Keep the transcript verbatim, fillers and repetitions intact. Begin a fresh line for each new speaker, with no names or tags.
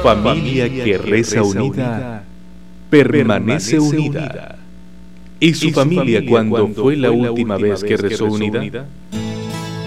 familia que reza unida permanece unida. ¿Y su familia cuándo fue la última vez que rezó unida?